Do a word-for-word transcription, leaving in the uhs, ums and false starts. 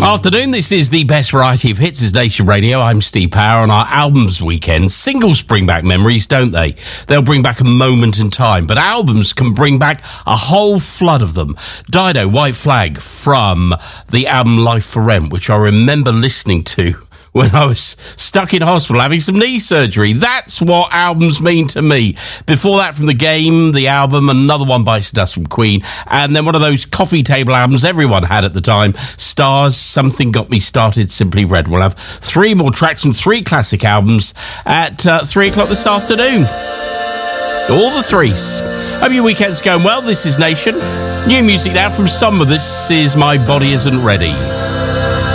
Afternoon, this is the best variety of hits as Nation Radio. I'm Steve Power. On our albums weekend, singles bring back memories, don't they? They'll bring back a moment in time, but albums can bring back a whole flood of them. Dido, White Flag, from the album Life for Rent, which I remember listening to when I was stuck in hospital having some knee surgery. That's what albums mean to me. Before that, from The Game, the album, another one bites the dust from Queen, and then one of those coffee table albums everyone had at the time, Stars, Something Got Me Started, Simply Red. We'll have three more tracks from three classic albums at uh, three o'clock this afternoon. All the threes. Hope your weekend's going well. This is Nation. New music now from Summer. This is My Body Isn't Ready.